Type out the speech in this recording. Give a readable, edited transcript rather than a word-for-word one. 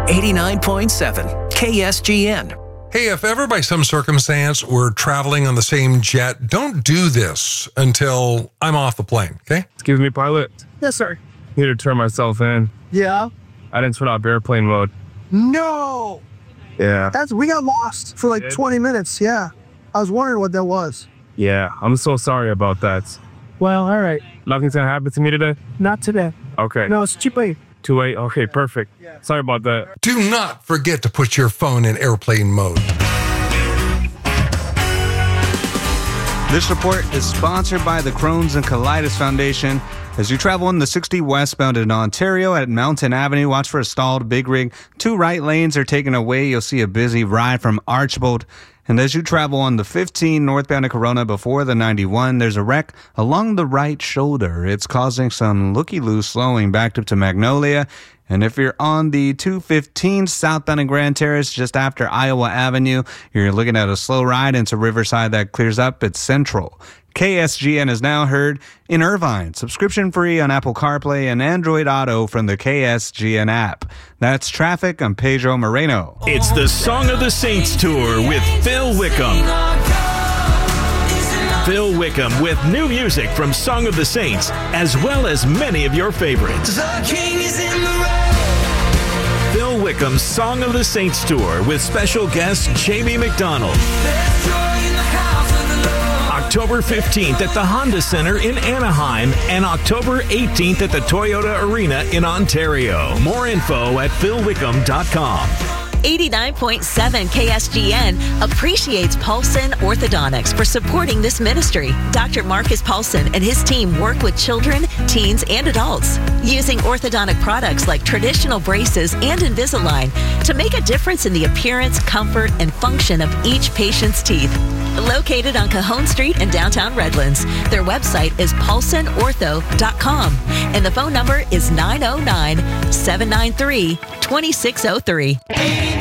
89.7 KSGN. Hey, if ever by some circumstance we're traveling on the same jet, don't do this until I'm off the plane, okay? Excuse me, pilot. Yes, sir. Need to turn myself in. Yeah. I didn't turn off airplane mode. No. Yeah. We got lost for like 20 minutes. Yeah. I was wondering what that was. Yeah, I'm so sorry about that. Well, all right. Nothing's gonna happen to me today? Not today. Okay. No, it's too late. 2-8. Okay, perfect. Sorry about that. Do not forget to put your phone in airplane mode. This report is sponsored by the Crohn's and Colitis Foundation. As you travel on the 60 westbound in Ontario at Mountain Avenue, watch for a stalled big rig. 2 right lanes are taken away. You'll see a busy ride from Archbold. And as you travel on the 15 northbound to Corona before the 91, there's a wreck along the right shoulder. It's causing some looky-loo slowing backed up to Magnolia. And if you're on the 215 southbound in Grand Terrace just after Iowa Avenue, you're looking at a slow ride into Riverside that clears up at Central. KSGN is now heard in Irvine, subscription free on Apple CarPlay and Android Auto from the KSGN app. That's traffic. I'm Pedro Moreno. It's the Song of the Saints Tour with Phil Wickham. Phil Wickham with new music from Song of the Saints, as well as many of your favorites. Phil Wickham's Song of the Saints Tour with special guest Jamie McDonald. October 15th at the Honda Center in Anaheim and October 18th at the Toyota Arena in Ontario. More info at philwickham.com. 89.7 KSGN appreciates Paulson Orthodontics for supporting this ministry. Dr. Marcus Paulson and his team work with children, teens, and adults using orthodontic products like traditional braces and Invisalign to make a difference in the appearance, comfort, and function of each patient's teeth. Located on Cajon Street in downtown Redlands, their website is paulsonortho.com and the phone number is 909-793-2603.